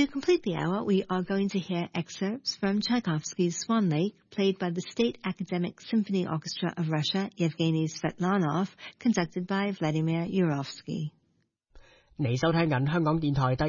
To complete the hour, we are going to hear excerpts from Tchaikovsky's Swan Lake, played by the State Academic Symphony Orchestra of Russia, Yevgeny Svetlanov, conducted by Vladimir Yurovsky. 你收聽緊香港電台第